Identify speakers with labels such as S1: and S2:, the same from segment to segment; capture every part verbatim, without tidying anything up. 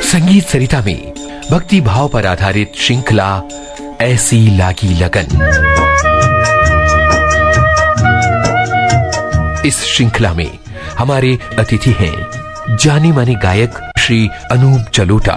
S1: संगीत सरिता में भक्ति भाव पर आधारित श्रृंखला ऐसी लागी लगन। इस श्रृंखला में हमारे अतिथि हैं जाने माने गायक श्री अनूप जलोटा।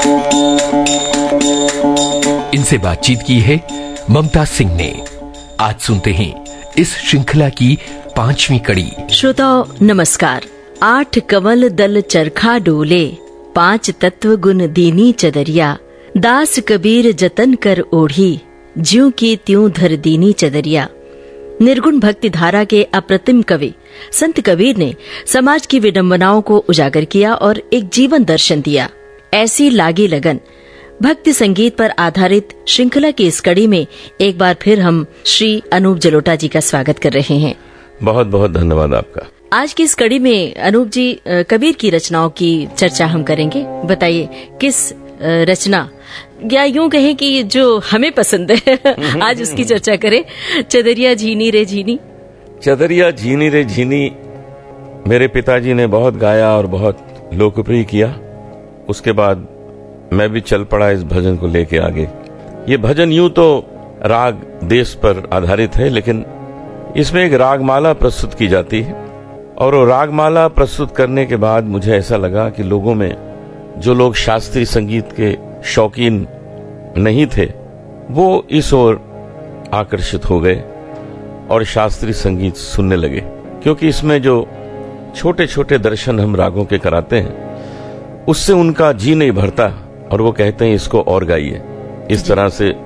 S1: इनसे बातचीत की है ममता सिंह ने। आज सुनते हैं इस श्रृंखला की पांचवी कड़ी।
S2: श्रोताओ नमस्कार। आठ कमल दल चरखा डोले, पांच तत्व गुण दीनी चदरिया, दास कबीर जतन कर ओढ़ी, ज्यों की त्यों धर दीनी चदरिया। निर्गुण भक्ति धारा के अप्रतिम कवि संत कबीर ने समाज की विडंबनाओं को उजागर किया और एक जीवन दर्शन दिया। ऐसी लागी लगन भक्ति संगीत पर आधारित श्रृंखला की इस कड़ी में एक बार फिर हम श्री अनूप जलोटा जी का स्वागत कर रहे हैं।
S3: बहुत बहुत धन्यवाद आपका।
S2: आज की इस कड़ी में अनूप जी कबीर की रचनाओं की चर्चा हम करेंगे। बताइए किस रचना या यूं कहें कि जो हमें पसंद है आज उसकी चर्चा करें। चदरिया झीनी रे झीनी।
S3: चदरिया झीनी रे झीनी मेरे पिताजी ने बहुत गाया और बहुत लोकप्रिय किया। उसके बाद मैं भी चल पड़ा इस भजन को लेके आगे। ये भजन यूं तो राग देश पर आधारित है, लेकिन इसमें एक रागमाला प्रस्तुत की जाती है और वो रागमाला प्रस्तुत करने के बाद मुझे ऐसा लगा कि लोगों में जो लोग शास्त्रीय संगीत के शौकीन नहीं थे वो इस ओर आकर्षित हो गए और शास्त्रीय संगीत सुनने लगे, क्योंकि इसमें जो छोटे छोटे दर्शन हम रागों के कराते हैं उससे उनका जी नहीं भरता और वो कहते हैं इसको और गाइए। इस तरह से